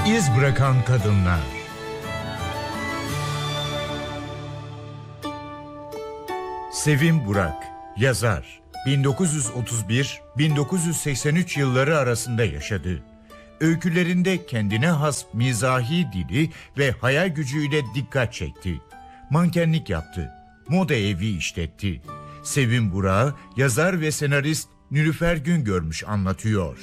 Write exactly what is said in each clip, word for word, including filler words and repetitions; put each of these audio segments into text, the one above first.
İz bırakan kadınlar. Sevim Burak, yazar. bin dokuz yüz otuz bir - bin dokuz yüz seksen üç yılları arasında yaşadı. Öykülerinde kendine has mizahi dili ve hayal gücüyle dikkat çekti. Mankenlik yaptı. Moda evi işletti. Sevim Burak'ı yazar ve senarist Nilüfer Güngörmüş anlatıyor.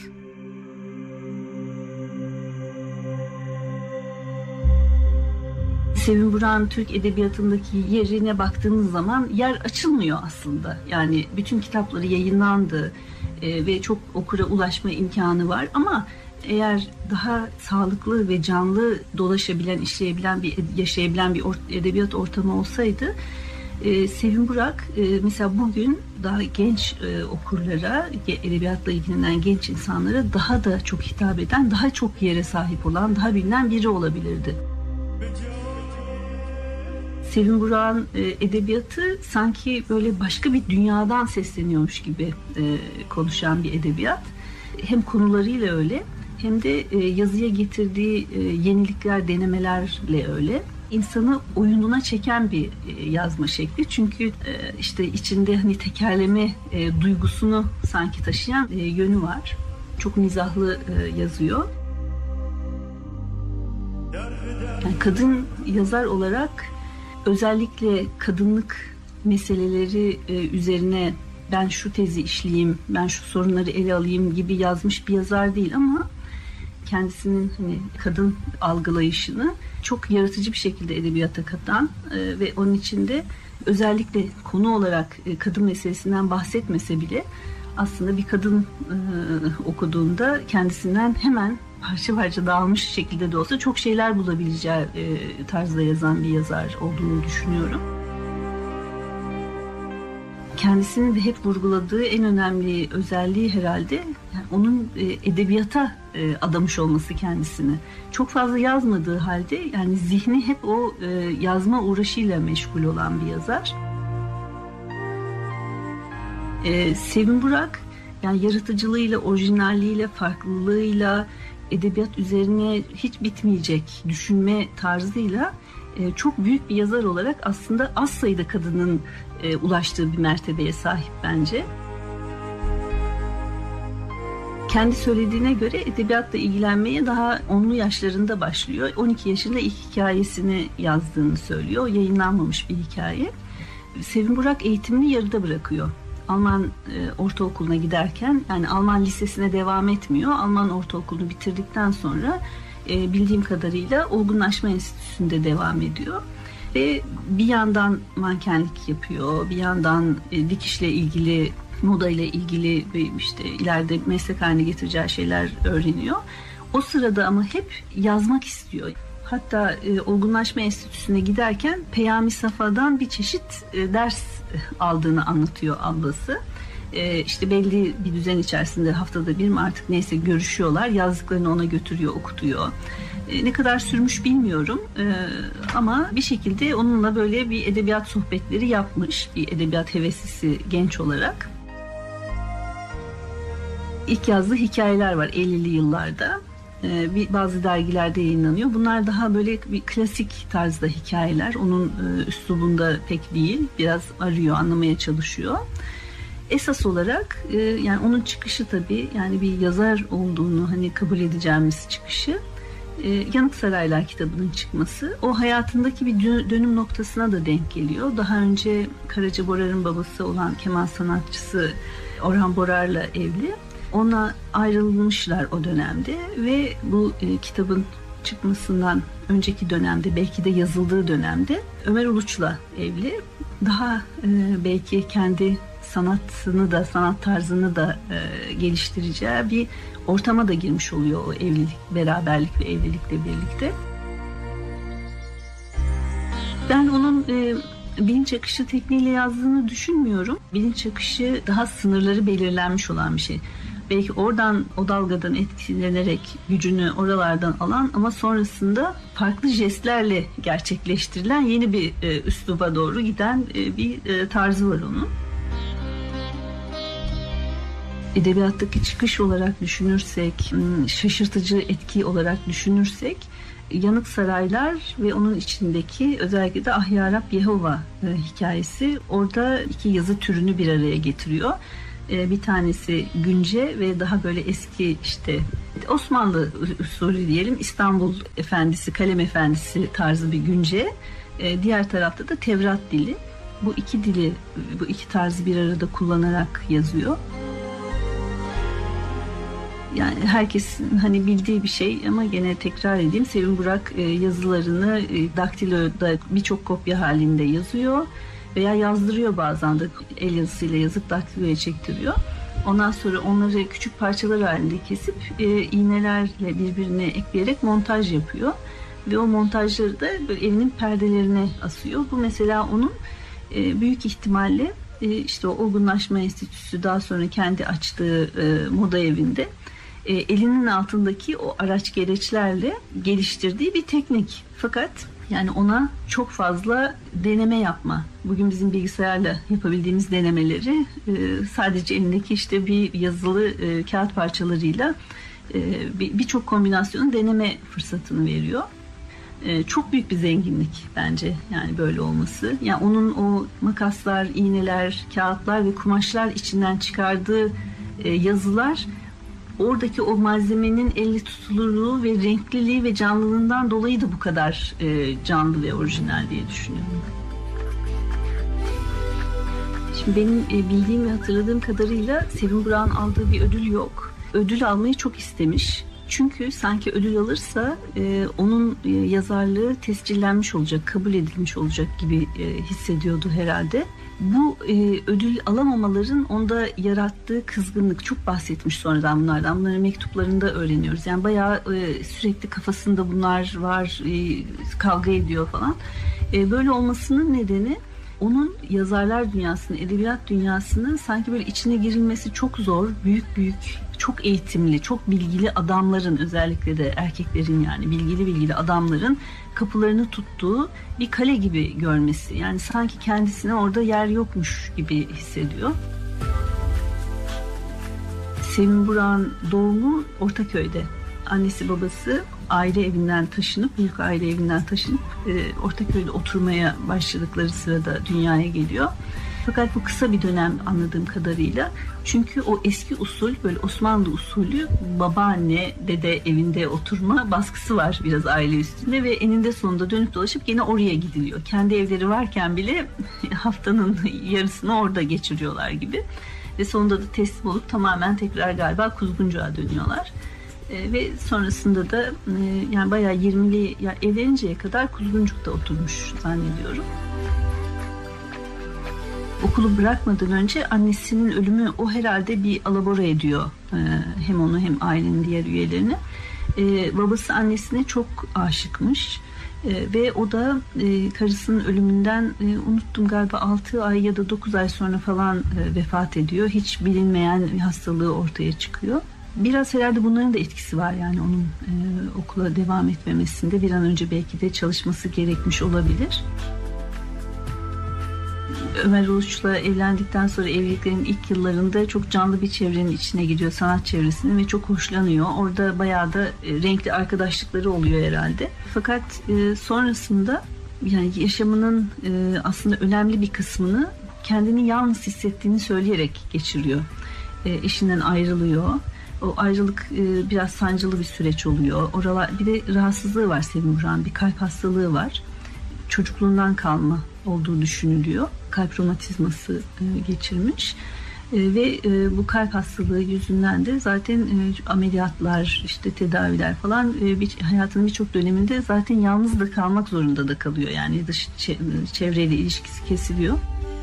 Sevim Burak'ın Türk edebiyatındaki yerine baktığımız zaman yer açılmıyor aslında. Yani bütün kitapları yayınlandı e, ve çok okura ulaşma imkanı var ama eğer daha sağlıklı ve canlı dolaşabilen, işleyebilen bir, yaşayabilen bir or- edebiyat ortamı olsaydı, e, Sevim Burak e, mesela bugün daha genç e, okurlara, edebiyatla ilgilenen genç insanlara daha da çok hitap eden, daha çok yere sahip olan, daha bilinen biri olabilirdi. Sevim Burak'ın e, edebiyatı sanki böyle başka bir dünyadan sesleniyormuş gibi e, konuşan bir edebiyat. Hem konularıyla öyle, hem de e, yazıya getirdiği e, yenilikler, denemelerle öyle. İnsanı oyununa çeken bir e, yazma şekli. Çünkü e, işte içinde hani tekerleme e, duygusunu sanki taşıyan e, yönü var. Çok mizahlı e, yazıyor. Yani kadın yazar olarak özellikle kadınlık meseleleri e, üzerine ben şu tezi işleyeyim, ben şu sorunları ele alayım gibi yazmış bir yazar değil ama kendisinin hani kadın algılayışını çok yaratıcı bir şekilde edebiyata katan e, ve onun içinde özellikle konu olarak e, kadın meselesinden bahsetmese bile aslında bir kadın e, okuduğunda kendisinden hemen parça parça dağılmış şekilde de olsa çok şeyler bulabileceği e, tarzda yazan bir yazar olduğunu düşünüyorum. Kendisinin de hep vurguladığı en önemli özelliği herhalde yani onun e, edebiyata e, adamış olması kendisini. Çok fazla yazmadığı halde yani zihni hep o e, yazma uğraşıyla meşgul olan bir yazar. E, Sevim Burak yani yaratıcılığıyla, orijinalliğiyle, farklılığıyla, edebiyat üzerine hiç bitmeyecek düşünme tarzıyla e, çok büyük bir yazar olarak aslında az sayıda kadının e, ulaştığı bir mertebeye sahip bence. Kendi söylediğine göre edebiyatla ilgilenmeye daha onlu yaşlarında başlıyor. on iki yaşında ilk hikayesini yazdığını söylüyor. Yayınlanmamış bir hikaye. Sevim Burak eğitimini yarıda bırakıyor. Alman e, ortaokuluna giderken yani Alman lisesine devam etmiyor. Alman ortaokulunu bitirdikten sonra e, bildiğim kadarıyla Olgunlaşma Enstitüsü'nde devam ediyor. Ve bir yandan mankenlik yapıyor, bir yandan e, dikişle ilgili, moda ile ilgili ve işte ileride meslek haline getireceği şeyler öğreniyor. O sırada ama hep yazmak istiyor. Hatta e, Olgunlaşma Enstitüsü'ne giderken Peyami Safa'dan bir çeşit e, ders aldığını anlatıyor ablası. E, işte belli bir düzen içerisinde haftada bir mi artık neyse görüşüyorlar. Yazdıklarını ona götürüyor, okutuyor. E, ne kadar sürmüş bilmiyorum e, ama bir şekilde onunla böyle bir edebiyat sohbetleri yapmış. Bir edebiyat heveslisi genç olarak. İlk yazdığı hikayeler var ellili yıllarda. Bir, bazı dergilerde yayınlanıyor. Bunlar daha böyle bir klasik tarzda hikayeler. Onun e, üslubunda pek değil. Biraz arıyor, anlamaya çalışıyor. Esas olarak e, yani onun çıkışı tabii yani bir yazar olduğunu hani kabul edeceğimiz çıkışı e, Yanık Saraylar kitabının çıkması. O hayatındaki bir dönüm noktasına da denk geliyor. Daha önce Karaca Borar'ın babası olan keman sanatçısı Orhan Borar'la evli. Ona ayrılmışlar o dönemde ve bu e, kitabın çıkmasından önceki dönemde belki de yazıldığı dönemde Ömer Uluç'la evli. Daha e, belki kendi sanatını da sanat tarzını da e, geliştireceği bir ortama da girmiş oluyor o evlilik, beraberlik ve evlilikle birlikte. Ben onun e, bilinç akışı tekniğiyle yazdığını düşünmüyorum. Bilinç akışı daha sınırları belirlenmiş olan bir şey. Belki oradan o dalgadan etkilenerek gücünü oralardan alan ama sonrasında farklı jestlerle gerçekleştirilen yeni bir e, üsluba doğru giden e, bir e, tarzı var onun. edebiyattaki çıkış olarak düşünürsek, şaşırtıcı etki olarak düşünürsek, Yanık Saraylar ve onun içindeki özellikle de Ah Ya Rab Yehova e, hikayesi orada iki yazı türünü bir araya getiriyor. E, bir tanesi günce ve daha böyle eski, işte Osmanlı usulü diyelim, İstanbul Efendisi, Kalem Efendisi tarzı bir günce. E, diğer tarafta da Tevrat dili. Bu iki dili, bu iki tarzı bir arada kullanarak yazıyor. Yani herkesin hani bildiği bir şey ama gene tekrar edeyim. Sevim Burak e, yazılarını e, daktiloda birçok kopya halinde yazıyor veya yazdırıyor, bazen de el yazısıyla yazıp daktiloya çektiriyor. Ondan sonra onları küçük parçalar halinde kesip e, iğnelerle birbirine ekleyerek montaj yapıyor. Ve o montajları da böyle evinin perdelerine asıyor. Bu mesela onun e, büyük ihtimalle e, işte o Olgunlaşma Enstitüsü, daha sonra kendi açtığı e, moda evinde e, elinin altındaki o araç gereçlerle geliştirdiği bir teknik. Fakat yani ona çok fazla deneme yapma. Bugün bizim bilgisayarla yapabildiğimiz denemeleri e, sadece elindeki işte bir yazılı e, kağıt parçalarıyla e, birçok kombinasyonu deneme fırsatını veriyor. E, çok büyük bir zenginlik bence yani böyle olması. Yani onun o makaslar, iğneler, kağıtlar ve kumaşlar içinden çıkardığı e, yazılar, oradaki o malzemenin elle tutulurluğu ve renkliliği ve canlılığından dolayı da bu kadar e, canlı ve orijinal diye düşünüyorum. Şimdi benim e, bildiğim ve hatırladığım kadarıyla Sevim Burak'ın aldığı bir ödül yok. Ödül almayı çok istemiş. Çünkü sanki ödül alırsa e, onun e, yazarlığı tescillenmiş olacak, kabul edilmiş olacak gibi e, hissediyordu herhalde. Bu e, ödül alamamaların onda yarattığı kızgınlık, çok bahsetmiş sonradan bunlardan. Bunları mektuplarında öğreniyoruz. Yani bayağı e, sürekli kafasında bunlar var, e, kavga ediyor falan. E, böyle olmasının nedeni onun yazarlar dünyasını, edebiyat dünyasını sanki böyle içine girilmesi çok zor, büyük büyük, çok eğitimli, çok bilgili adamların, özellikle de erkeklerin, yani bilgili bilgili adamların kapılarını tuttuğu bir kale gibi görmesi. Yani sanki kendisine orada yer yokmuş gibi hissediyor. Sevim Burak'ın doğumu Ortaköy'de. Annesi babası aile evinden taşınıp, büyük aile evinden taşınıp e, Ortaköy'de oturmaya başladıkları sırada dünyaya geliyor. Fakat bu kısa bir dönem anladığım kadarıyla. Çünkü o eski usul, böyle Osmanlı usulü babaanne, dede evinde oturma baskısı var biraz aile üstünde ve eninde sonunda dönüp dolaşıp yine oraya gidiliyor. Kendi evleri varken bile haftanın yarısını orada geçiriyorlar gibi. Ve sonunda da teslim olup tamamen tekrar galiba Kuzguncuğa dönüyorlar. E, ve sonrasında da e, yani bayağı yirmili, ya evleninceye kadar Kuzguncuk'ta oturmuş zannediyorum. Okulu bırakmadan önce annesinin ölümü o herhalde bir alabora ediyor. E, hem onu hem ailenin diğer üyelerini. E, babası annesine çok aşıkmış. E, ve o da e, karısının ölümünden e, unuttum galiba altı ay ya da dokuz ay sonra falan e, vefat ediyor. Hiç bilinmeyen bir hastalığı ortaya çıkıyor. Biraz herhalde bunların da etkisi var, yani onun e, okula devam etmemesinde bir an önce belki de çalışması gerekmiş olabilir. Ömer Oruç'la evlendikten sonra evliliklerin ilk yıllarında çok canlı bir çevrenin içine giriyor, sanat çevresine, ve çok hoşlanıyor. Orada bayağı da e, renkli arkadaşlıkları oluyor herhalde. Fakat e, sonrasında yani yaşamının e, aslında önemli bir kısmını kendini yalnız hissettiğini söyleyerek geçiriyor. E, eşinden ayrılıyor. O ayrılık e, biraz sancılı bir süreç oluyor. Oralar, bir de rahatsızlığı var Sevim Burak'ın, bir kalp hastalığı var. Çocukluğundan kalma olduğu düşünülüyor. Kalp romatizması e, geçirmiş. E, ve e, bu kalp hastalığı yüzünden de zaten e, ameliyatlar, işte tedaviler falan, e, bir, hayatının birçok döneminde zaten yalnız da kalmak zorunda da kalıyor. Yani dış çevreyle ilişkisi kesiliyor.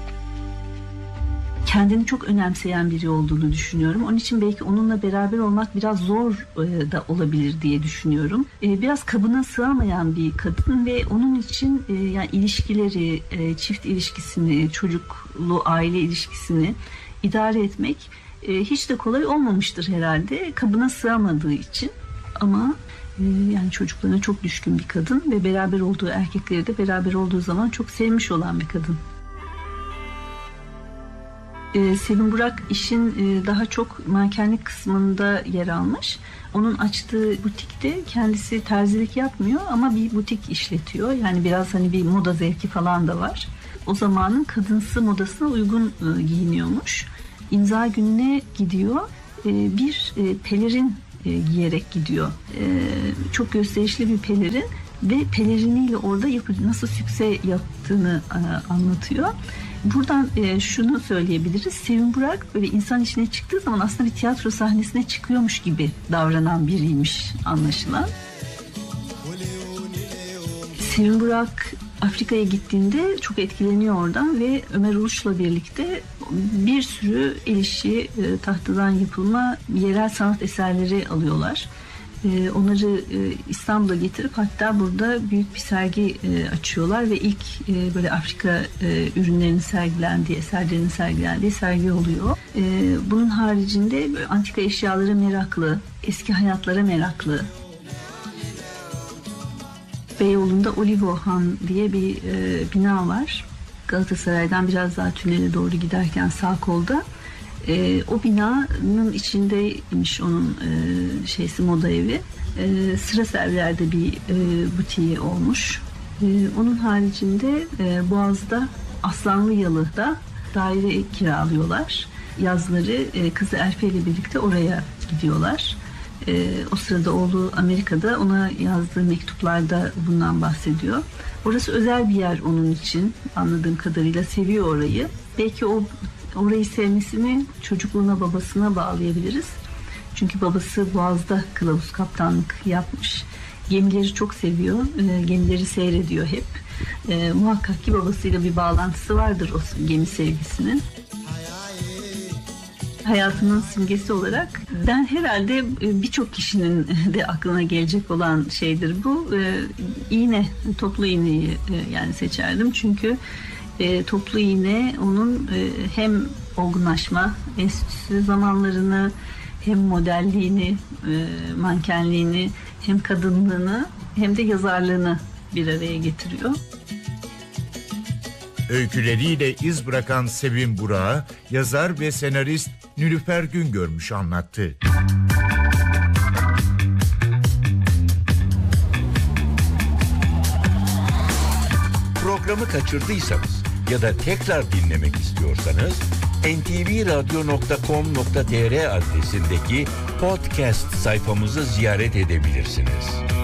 Kendini çok önemseyen biri olduğunu düşünüyorum. Onun için belki onunla beraber olmak biraz zor da olabilir diye düşünüyorum. Biraz kabına sığamayan bir kadın ve onun için yani ilişkileri, çift ilişkisini, çocuklu aile ilişkisini idare etmek hiç de kolay olmamıştır herhalde, kabına sığamadığı için. Ama yani çocuklarına çok düşkün bir kadın ve beraber olduğu erkekleri de beraber olduğu zaman çok sevmiş olan bir kadın. Ee, Sevim Burak işin e, daha çok mankenlik kısmında yer almış. Onun açtığı butikte kendisi terzilik yapmıyor ama bir butik işletiyor. Yani biraz hani bir moda zevki falan da var. O zamanın kadınsı modasına uygun e, giyiniyormuş. İmza gününe gidiyor. E, bir e, pelerin e, giyerek gidiyor. E, çok gösterişli bir pelerin ve peleriniyle orada yapı, nasıl sükse yaptığını e, anlatıyor. Buradan e, şunu söyleyebiliriz. Sevim Burak böyle insan içine çıktığı zaman aslında bir tiyatro sahnesine çıkıyormuş gibi davranan biriymiş anlaşılan. Sevim Burak Afrika'ya gittiğinde çok etkileniyor oradan ve Ömer Uluç'la birlikte bir sürü el işi, e, tahtadan yapılma yerel sanat eserleri alıyorlar. E, onları e, İstanbul'a getirip hatta burada büyük bir sergi e, açıyorlar ve ilk e, böyle Afrika e, ürünlerinin sergilendiği, eserlerinin sergilendiği sergi oluyor. E, bunun haricinde böyle antika eşyalara meraklı, eski hayatlara meraklı. Beyoğlu'nda Olivo Han diye bir e, bina var. Galatasaray'dan biraz daha tünele doğru giderken sağ kolda. E, o binanın içindeymiş onun e, şeysi, moda evi. E, sıra servilerde bir e, butiği olmuş. E, onun haricinde e, Boğaz'da Aslanlıyalı'da daire kiralıyorlar. Yazları e, kızı Erfe ile birlikte oraya gidiyorlar. E, o sırada oğlu Amerika'da, ona yazdığı mektuplarda bundan bahsediyor. Orası özel bir yer onun için, anladığım kadarıyla seviyor orayı. Belki o orayı sevmesini çocukluğuna, babasına bağlayabiliriz. Çünkü babası Boğaz'da kılavuz kaptanlık yapmış. Gemileri çok seviyor, e, gemileri seyrediyor hep. E, muhakkak ki babasıyla bir bağlantısı vardır o gemi sevgisinin. Hayatının simgesi olarak ben herhalde birçok kişinin de aklına gelecek olan şeydir bu. E, iğne, toplu iğneyi e, yani seçerdim. Çünkü e, toplu iğne onun e, hem olgunlaşma enstitüsü zamanlarını, hem modelliğini, e, mankenliğini, hem kadınlığını, hem de yazarlığını bir araya getiriyor. Öyküleriyle iz bırakan Sevim Burak'ı yazar ve senarist Nilüfer Güngörmüş anlattı. Programı kaçırdıysanız ya da tekrar dinlemek istiyorsanız en te ve radyo nokta com nokta te er adresindeki podcast sayfamızı ziyaret edebilirsiniz.